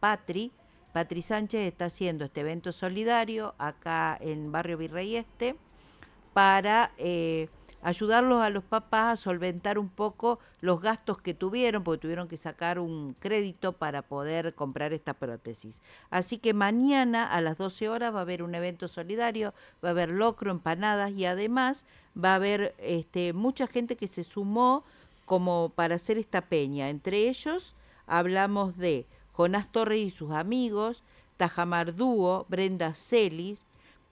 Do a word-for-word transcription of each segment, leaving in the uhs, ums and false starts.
Patri. Patri Sánchez está haciendo este evento solidario acá en Barrio Virrey Este para eh, ayudarlos a los papás a solventar un poco los gastos que tuvieron, porque tuvieron que sacar un crédito para poder comprar esta prótesis. Así que mañana a las doce horas va a haber un evento solidario, va a haber locro, empanadas y además va a haber este, mucha gente que se sumó como para hacer esta peña. Entre ellos hablamos de Jonás Torres y sus amigos, Tajamar Dúo, Brenda Celis,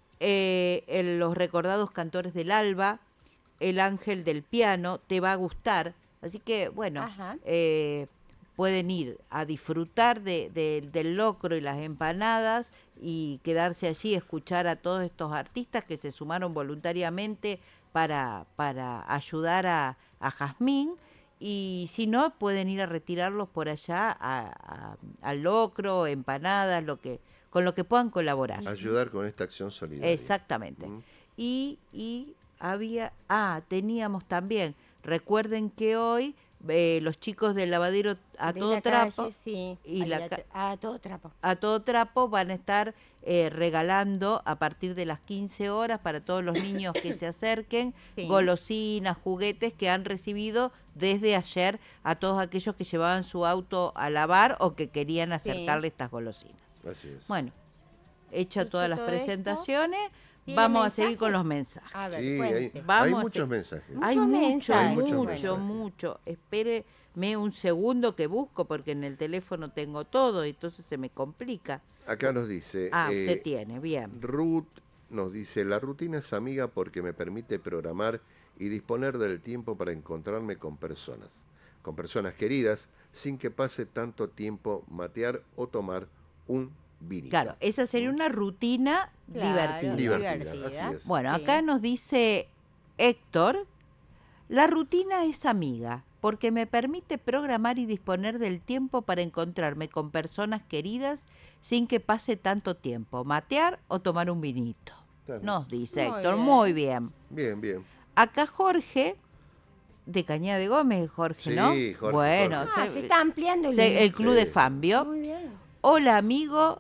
eh, el, los recordados cantores del Alba, El Ángel del Piano, Te Va a Gustar. Así que, bueno, eh, pueden ir a disfrutar de, de, del locro y las empanadas y quedarse allí, escuchar a todos estos artistas que se sumaron voluntariamente para, para ayudar a, a Jazmín. Y si no, pueden ir a retirarlos por allá a, a, al locro, empanadas, lo que, con lo que puedan colaborar. Ayudar con esta acción solidaria. Exactamente. Mm. Y, y había, ah, teníamos también, recuerden que hoy eh, los chicos del lavadero a de todo la trapo calle, sí, y la, a, a todo trapo a todo trapo van a estar eh, regalando a partir de las quince horas para todos los niños que se acerquen sí. golosinas, juguetes que han recibido desde ayer a todos aquellos que llevaban su auto a lavar o que querían acercarle sí. estas golosinas. Así es. Bueno, hecho todas las todo presentaciones, vamos mensajes? a seguir con los mensajes. A ver, sí, hay, vamos hay a muchos hacer... mensajes. Hay muchos mucho, mensajes. hay mucho, mensajes. mucho. Espéreme un segundo que busco porque en el teléfono tengo todo, entonces se me complica. Acá nos dice... Ah, eh, usted tiene, bien. Ruth nos dice, la rutina es amiga porque me permite programar y disponer del tiempo para encontrarme con personas, con personas queridas, sin que pase tanto tiempo matear o tomar un vinito. Claro, esa sería una rutina claro, divertida. Divertida, así es. Bueno, sí. acá nos dice Héctor, la rutina es amiga porque me permite programar y disponer del tiempo para encontrarme con personas queridas sin que pase tanto tiempo, matear o tomar un vinito. Claro. Nos dice muy Héctor, bien. muy bien. Bien, bien. Acá Jorge, de Cañada de Gómez, Jorge, sí, ¿no? Sí, Jorge. Bueno, Ah, se, se está ampliando el, se, el club sí. de Fambio. Muy bien. Hola, amigo.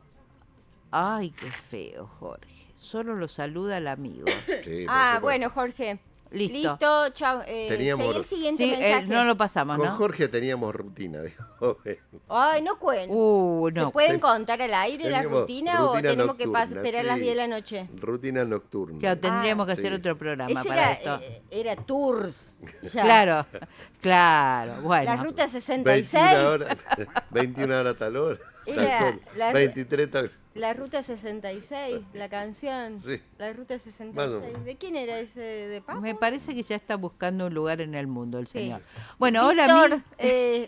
Ay, qué feo, Jorge. Solo lo saluda el amigo. Sí, ah, bueno, Jorge. Listo. Listo, chao. Eh, Teníamos... el siguiente sí, mensaje. Eh, no lo pasamos, Con ¿no? Jorge teníamos rutina, dijo. Ay, no cuento. Uh, no. ¿Se pueden contar al aire la Teníamos rutina, rutina o tenemos nocturna, que pasar, esperar sí. las diez de la noche? Rutina nocturna. Claro, tendríamos Ah, que hacer sí. otro programa Ese para era, esto. eh, era tours. Ya. Claro, claro. Bueno. La ruta sesenta y seis. veintiuna horas, veintiuna horas tal hora. Era tal la- veintitrés tal. La ruta sesenta y seis, la canción. Sí. La ruta sesenta Más y o seis. menos. ¿De quién era ese? ¿De Papo? Me parece que ya está buscando un lugar en el mundo el Sí. señor. Bueno, hola, Víctor, ami- eh,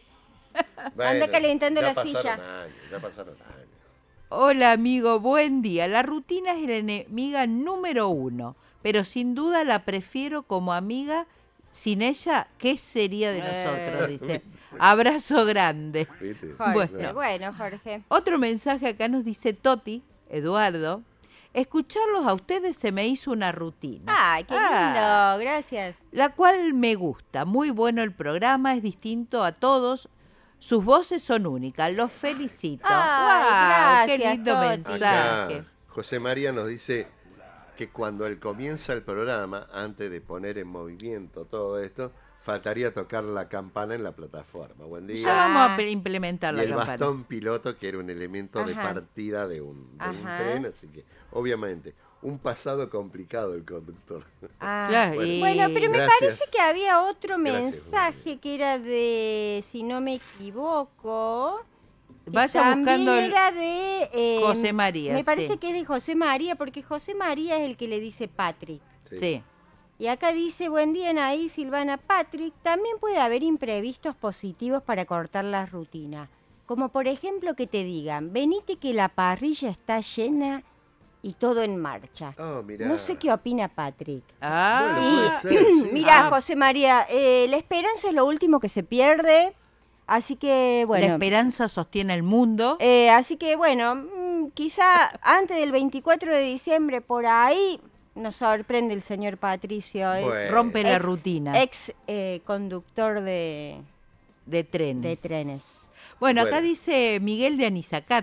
anda calentando ya la pasaron silla. Años, ya pasaron años. hola amigo, buen día. La rutina es la enemiga número uno, pero sin duda la prefiero como amiga. Sin ella, ¿qué sería de nosotros? Eh. Dice. Abrazo grande. ¿Viste? Jorge. Bueno. Bueno. Jorge. Otro mensaje acá nos dice Toti, Eduardo. Escucharlos a ustedes se me hizo una rutina. Ay, qué lindo. Ah, Gracias. la cual me gusta. Muy bueno el programa, es distinto a todos. Sus voces son únicas. Los felicito. Ay, ¡Guau! ¡Qué gracias, lindo Toti. mensaje! Acá José María nos dice que cuando él comienza el programa, antes de poner en movimiento todo esto, faltaría tocar la campana en la plataforma. Buen día. Ya vamos a pe- implementar Y la el campana. bastón piloto, que era un elemento de Ajá. partida de un, de un Ajá. tren, así que obviamente un pasado complicado el conductor. Ah, Claro, Bueno. y- Bueno, pero me Gracias. parece que había otro Gracias, mensaje Julia. que era de, si no me equivoco, que Vaya también buscando el- era de eh, José María, Me parece sí. que es de José María, porque José María es el que le dice Patrick. Sí. Y acá dice, buen día Anaí, Silvana, Patrick, también puede haber imprevistos positivos para cortar la rutina. Como por ejemplo que te digan, venite que la parrilla está llena y todo en marcha. Oh, mirá. No sé qué opina Patrick. Ah, Bueno, Y- puede ser, sí. Mira, Ah. José María, eh, la esperanza es lo último que se pierde, así que la bueno, esperanza sostiene el mundo. eh, así que bueno, mm, quizá antes del veinticuatro de diciembre por ahí nos sorprende el señor Patricio, eh, Bueno. Rompe la ex- rutina ex eh, conductor de, de trenes. de trenes. Bueno, acá Bueno. dice Miguel de Anizacate.